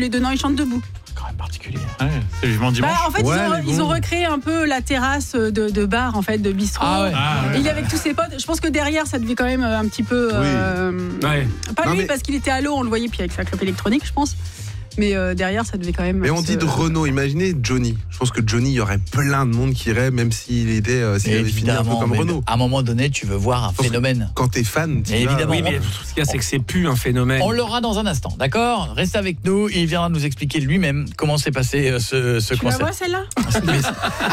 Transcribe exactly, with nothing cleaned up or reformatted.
les deux. Non, ils chantent debout. Quand même particulier. Ouais, c'est le dimanche. Bah, en fait, Ouais, ils, ont, mais ils bon. ont recréé un peu la terrasse de, de bar, en fait, de bistrot. Ah ouais. Ah, ouais. Il est avec tous ses potes. Je pense que derrière, ça devait quand même un petit peu. Euh, Ouais. Pas Non, lui, mais- parce qu'il était à l'eau, on le voyait, puis avec sa clope électronique, je pense. Mais euh, derrière, ça devait quand même. Mais on se- dit de Renault, imaginez Johnny. Je pense que Johnny, il y aurait plein de monde qui irait, même s'il était, euh, s'il avait fini un peu Évidemment, comme mais Renault. à un moment donné, tu veux voir un Pense que- phénomène. Quand t'es fan, tu Et vas, évidemment. euh, Oui, mais ce qu'il y a, c'est que c'est plus un phénomène. On l'aura dans un instant, d'accord ? Reste avec nous, il viendra nous expliquer lui-même comment s'est passé euh, ce, ce Tu la concept. vois, celle-là ? Mais-